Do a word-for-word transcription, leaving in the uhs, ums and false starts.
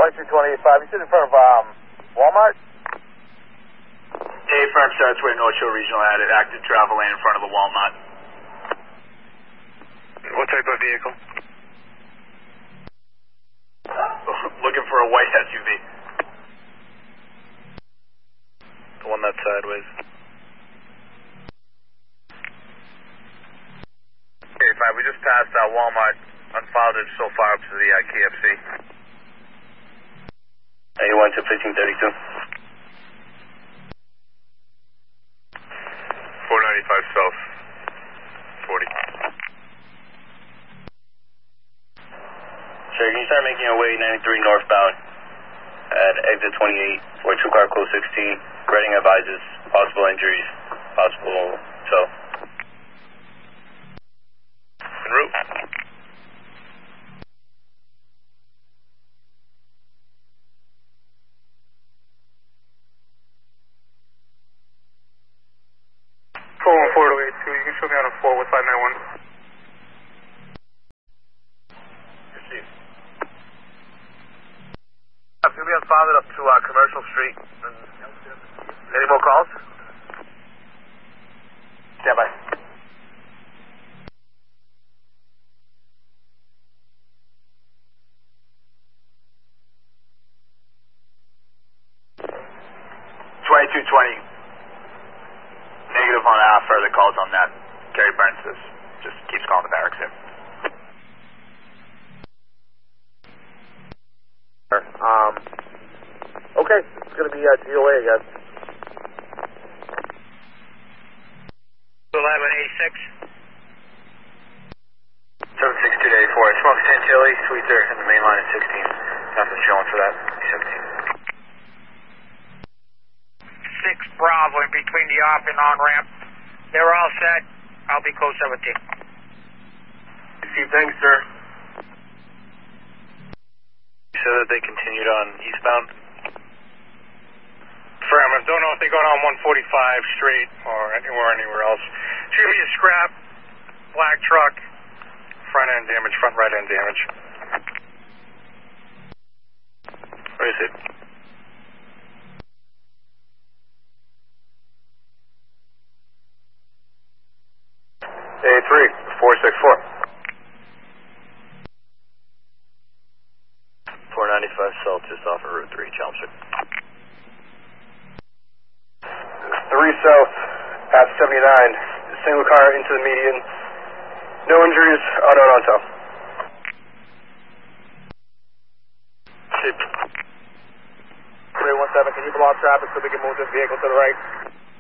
twenty-two twenty-five, you sit in front of um, Walmart? Hey, firm starts where North Shore Regional had it. Active travel lane in front of the Walmart. What type of vehicle? Looking for a white S U V. The one that's sideways. Okay, fine. We just passed uh, Walmart. Unfollowed so far up to the uh, K F C. eighty-one to fifteen thirty-two. four ninety-five south. forty. Sure, can you start making your way ninety-three northbound at exit twenty-eight for two car code sixteen. Reading advises possible injuries, possible so. En route. four one four to eight two, you can show me on a four with five nine one. Received. You'll be unfollowed up to uh, Commercial Street. Any more calls? Stand by. twenty-two twenty. Negative on uh, further calls on that. Gary Burns says just keeps calling the barracks here. Um, okay, it's going to be uh, G O A, I guess. eleven eighty-six. seven six two to eight four. Smoke Chantilly, Sweetser in the main line at sixteen. Nothing showing for that. seventeen. six Bravo in between the off and on ramp. They're all set. I'll be code seventeen. Received, thanks, sir. You said that they continued on eastbound? Affirmative. Don't know if they got on one forty-five straight or anywhere anywhere else. It's going to be a scrap, black truck, front end damage, front right end damage. Where is it? A three, four six four. four ninety-five south, just off of Route three, Chelmsford. three south, past seventy-nine. Single car into the median. No injuries, unknown on top. three one seven, can you block traffic so we can move this vehicle to the right?